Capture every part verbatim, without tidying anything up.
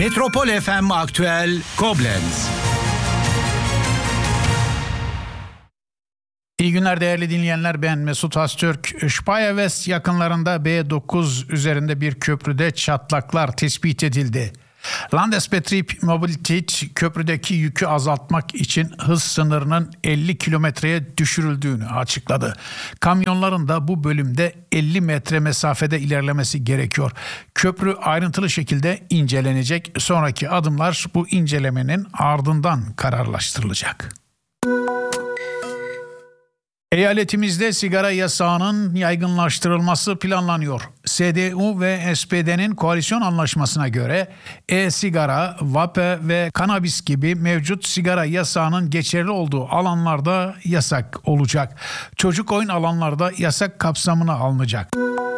Metropol F M Aktüel Koblenz. İyi günler değerli dinleyenler, ben Mesut Astürk. Speyer West yakınlarında B dokuz üzerinde bir köprüde çatlaklar tespit edildi. Landesbetrieb Mobilität köprüdeki yükü azaltmak için hız sınırının elli kilometreye düşürüldüğünü açıkladı. Kamyonların da bu bölümde elli metre mesafede ilerlemesi gerekiyor. Köprü ayrıntılı şekilde incelenecek. Sonraki adımlar bu incelemenin ardından kararlaştırılacak. Eyaletimizde sigara yasağının yaygınlaştırılması planlanıyor. S D U ve S P D'nin koalisyon anlaşmasına göre e-sigara, vape ve kanabis gibi mevcut sigara yasağının geçerli olduğu alanlarda yasak olacak. Çocuk oyun alanlarda yasak kapsamına alınacak.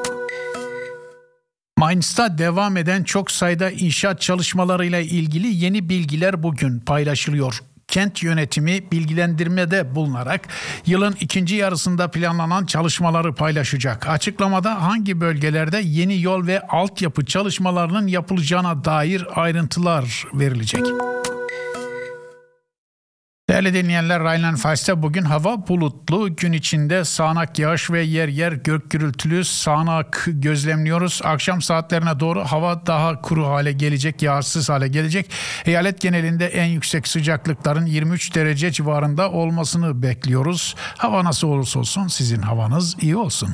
Mainz'ta devam eden çok sayıda inşaat çalışmalarıyla ilgili yeni bilgiler bugün paylaşılıyor. Kent yönetimi bilgilendirmede bulunarak yılın ikinci yarısında planlanan çalışmaları paylaşacak. Açıklamada hangi bölgelerde yeni yol ve altyapı çalışmalarının yapılacağına dair ayrıntılar verilecek. Değerli dinleyenler, Rheinland-Pfalz'te bugün hava bulutlu, gün içinde sağanak yağış ve yer yer gök gürültülü sağanak gözlemliyoruz. Akşam saatlerine doğru hava daha kuru hale gelecek, yağışsız hale gelecek. Eyalet genelinde en yüksek sıcaklıkların yirmi üç derece civarında olmasını bekliyoruz. Hava nasıl olursa olsun sizin havanız iyi olsun.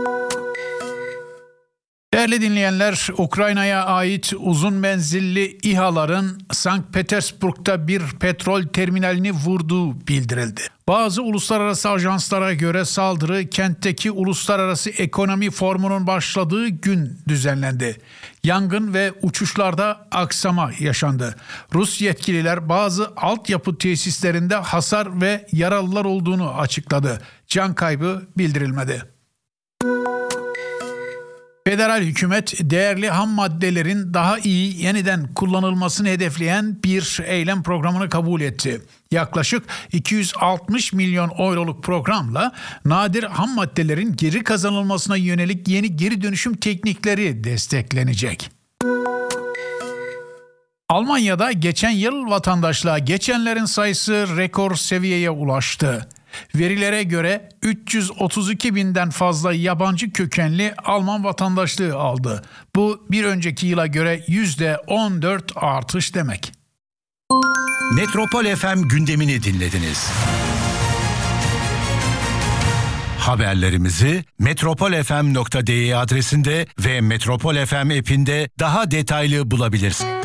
Değerli dinleyenler, Ukrayna'ya ait uzun menzilli İHA'ların Sankt Petersburg'da bir petrol terminalini vurduğu bildirildi. Bazı uluslararası ajanslara göre saldırı kentteki Uluslararası Ekonomi Forumu'nun başladığı gün düzenlendi. Yangın ve uçuşlarda aksama yaşandı. Rus yetkililer bazı altyapı tesislerinde hasar ve yaralılar olduğunu açıkladı. Can kaybı bildirilmedi. Federal hükümet değerli ham maddelerin daha iyi yeniden kullanılmasını hedefleyen bir eylem programını kabul etti. Yaklaşık iki yüz altmış milyon euroluk programla nadir ham maddelerin geri kazanılmasına yönelik yeni geri dönüşüm teknikleri desteklenecek. Almanya'da geçen yıl vatandaşlığa geçenlerin sayısı rekor seviyeye ulaştı. Verilere göre üç yüz otuz iki binden fazla yabancı kökenli Alman vatandaşlığı aldı. Bu bir önceki yıla göre yüzde on dört artış demek. Metropol F M gündemini dinlediniz. Haberlerimizi metropol f m nokta d e adresinde ve Metropol F M app'inde daha detaylı bulabilirsiniz.